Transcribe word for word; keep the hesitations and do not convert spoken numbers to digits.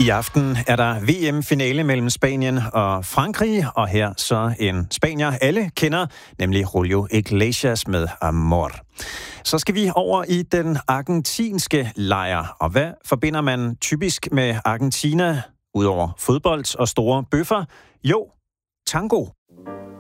I aften er der V M-finale mellem Spanien og Frankrig, og her så en spanier, alle kender, nemlig Julio Iglesias med Amor. Så skal vi over i den argentinske lejr, og hvad forbinder man typisk med Argentina, udover fodbold og store bøffer? Jo, tango.